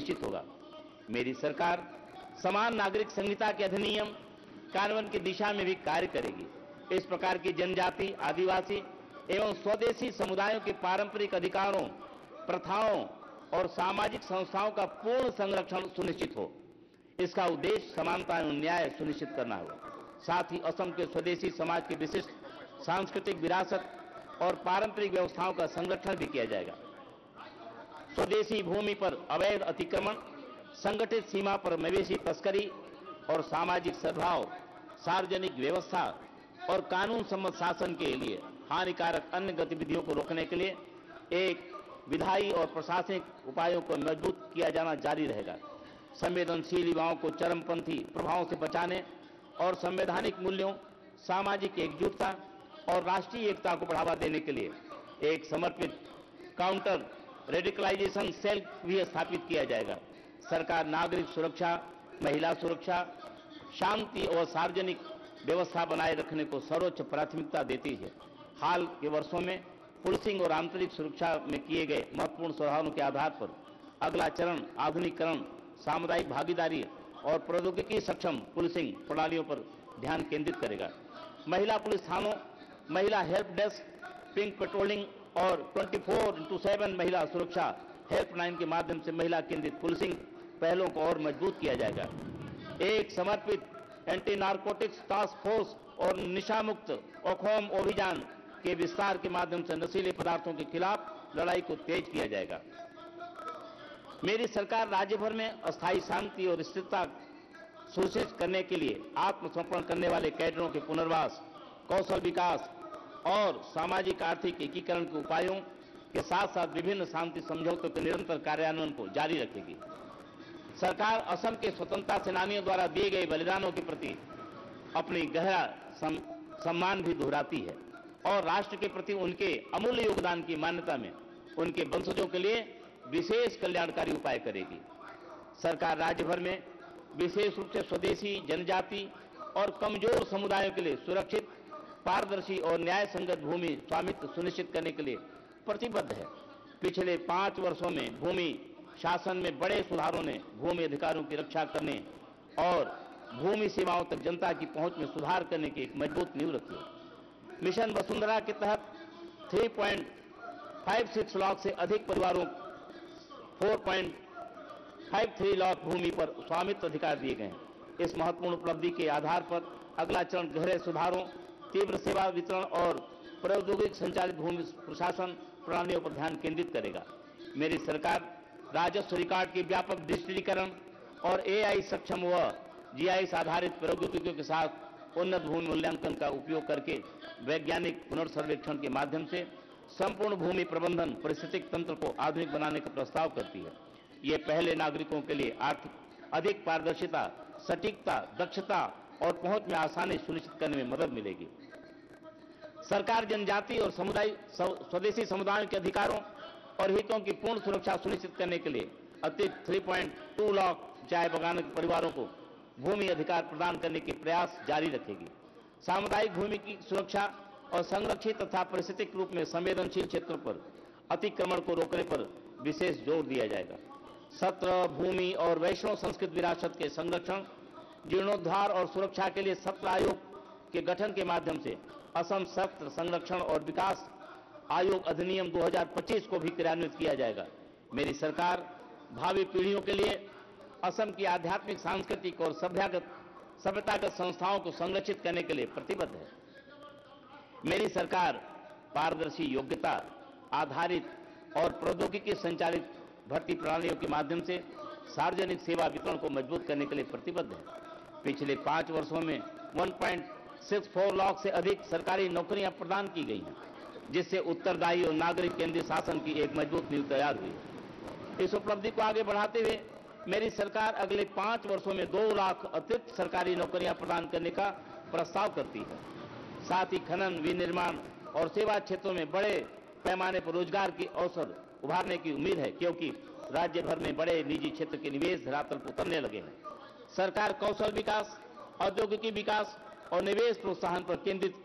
सुनिश्चित होगा। मेरी सरकार समान नागरिक संहिता के अधिनियम कार्यान्वयन की दिशा में भी कार्य करेगी। इस प्रकार की जनजाति, आदिवासी एवं स्वदेशी समुदायों के पारंपरिक अधिकारों, प्रथाओं और सामाजिक संस्थाओं का पूर्ण संरक्षण सुनिश्चित हो। इसका उद्देश्य समानता एवं न्याय सुनिश्चित करना होगा। साथ ही असम के स्वदेशी समाज की विशिष्ट सांस्कृतिक विरासत और पारंपरिक व्यवस्थाओं का संरक्षण भी किया जाएगा। स्वदेशी भूमि पर अवैध अतिक्रमण, संगठित सीमा पर मवेशी तस्करी और सामाजिक सद्भाव, सार्वजनिक व्यवस्था और कानून सम्मत शासन के लिए हानिकारक अन्य गतिविधियों को रोकने के लिए एक विधायी और प्रशासनिक उपायों को मजबूत किया जाना जारी रहेगा। संवेदनशील युवाओं को चरमपंथी प्रभावों से बचाने और संवैधानिक मूल्यों, सामाजिक एकजुटता और राष्ट्रीय एकता को बढ़ावा देने के लिए एक समर्पित काउंटर रेडिकलाइजेशन सेल भी स्थापित किया जाएगा। सरकार नागरिक सुरक्षा, महिला सुरक्षा, शांति और सार्वजनिक व्यवस्था बनाए रखने को सर्वोच्च प्राथमिकता देती है। हाल के वर्षों में पुलिसिंग और आंतरिक सुरक्षा में किए गए महत्वपूर्ण सुधारों के आधार पर अगला चरण आधुनिकीकरण, सामुदायिक भागीदारी और प्रौद्योगिकी सक्षम पुलिसिंग प्रणालियों पर ध्यान केंद्रित करेगा। महिला पुलिस थानों, महिला हेल्प डेस्क, पिंक पेट्रोलिंग और 24/7 महिला सुरक्षा हेल्पलाइन के माध्यम से महिला केंद्रित पुलिसिंग पहलों को और मजबूत किया जाएगा। एक समर्पित एंटी नारकोटिक्स टास्क फोर्स और निशा मुक्त अखोम अभियान के विस्तार के माध्यम से नशीले पदार्थों के खिलाफ लड़ाई को तेज किया जाएगा। मेरी सरकार राज्य भर में अस्थायी शांति और स्थिरता सुनिश्चित करने के लिए आत्मसमर्पण करने वाले कैडरों के पुनर्वास, कौशल विकास और सामाजिक आर्थिक एकीकरण के उपायों के साथ साथ विभिन्न शांति समझौतों के निरंतर कार्यान्वयन को जारी रखेगी। सरकार असम के स्वतंत्रता सेनानियों द्वारा दिए गए बलिदानों के प्रति अपनी गहरा सम्मान भी दोहराती है और राष्ट्र के प्रति उनके अमूल्य योगदान की मान्यता में उनके वंशजों के लिए विशेष कल्याणकारी उपाय करेगी। सरकार राज्य भर में विशेष रूप से स्वदेशी, जनजाति और कमजोर समुदायों के लिए सुरक्षित, पारदर्शी और न्याय संगत भूमि स्वामित्व सुनिश्चित करने के लिए प्रतिबद्ध है। पिछले 5 वर्षों में भूमि शासन में बड़े सुधारों ने भूमि अधिकारों की रक्षा करने और भूमि सीमाओं तक जनता की पहुंच में सुधार करने की एक मजबूत नींव रखी है। मिशन वसुंधरा के तहत 3.56 लाख से अधिक परिवारों 4.53 लाख भूमि पर स्वामित्व अधिकार दिए गए हैं। इस महत्वपूर्ण उपलब्धि के आधार पर अगला चरण गहरे सुधारों, तीव्र सेवा वितरण और प्रौद्योगिक संचालित भूमि प्रशासन प्रणालियों पर ध्यान केंद्रित करेगा। मेरी सरकार राजस्व रिकॉर्ड के व्यापक डिजिटलीकरण और एआई सक्षम व जीआईएस आधारित प्रौद्योगिकियों के साथ उन्नत भूमि मूल्यांकन का उपयोग करके वैज्ञानिक पुनर्सर्वेक्षण के माध्यम से संपूर्ण भूमि प्रबंधन पारिस्थितिक तंत्र को आधुनिक बनाने का प्रस्ताव करती है। ये पहले नागरिकों के लिए अधिक पारदर्शिता, सटीकता, दक्षता और पहुंच में आसानी सुनिश्चित करने में मदद मिलेगी। सरकार जनजाति और स्वदेशी समुदायों के अधिकारों और हितों की पूर्ण सुरक्षा सुनिश्चित करने के लिए अतिरिक्त 3.2 लाख चाय बगान के परिवारों को भूमि अधिकार प्रदान करने के प्रयास जारी रखेगी। सामुदायिक भूमि की सुरक्षा और संरक्षित तथा पारिस्थितिक रूप में संवेदनशील क्षेत्रों पर अतिक्रमण को रोकने पर विशेष जोर दिया जाएगा। सत्र, भूमि और वैष्णव संस्कृत विरासत के संरक्षण, जीर्णोद्धार और सुरक्षा के लिए सत्र आयोग के गठन के माध्यम से असम सत्र संरक्षण और विकास आयोग अधिनियम 2025 को भी क्रियान्वित किया जाएगा। मेरी सरकार भावी पीढ़ियों के लिए असम की आध्यात्मिक, सांस्कृतिक और सभ्यतागत संस्थाओं को संरक्षित करने के लिए प्रतिबद्ध है। मेरी सरकार पारदर्शी, योग्यता आधारित और प्रौद्योगिकी संचालित भर्ती प्रणालियों के माध्यम से सार्वजनिक सेवा वितरण को मजबूत करने के लिए प्रतिबद्ध है। पिछले 5 वर्षों में 1.64 लाख से अधिक सरकारी नौकरियां प्रदान की गई हैं, जिससे उत्तरदायी और नागरिक केंद्रीय शासन की एक मजबूत नींव तैयार हुई है। इस उपलब्धि को आगे बढ़ाते हुए मेरी सरकार अगले 5 वर्षों में 2 लाख अतिरिक्त सरकारी नौकरियां प्रदान करने का प्रस्ताव करती है। साथ ही खनन, विनिर्माण और सेवा क्षेत्रों में बड़े पैमाने पर रोजगार के अवसर उभारने की उम्मीद है, क्योंकि राज्य भर में बड़े निजी क्षेत्र के निवेश धरातल पर उतरने लगे हैं। सरकार कौशल विकास, औद्योगिकी विकास और निवेश प्रोत्साहन पर केंद्रित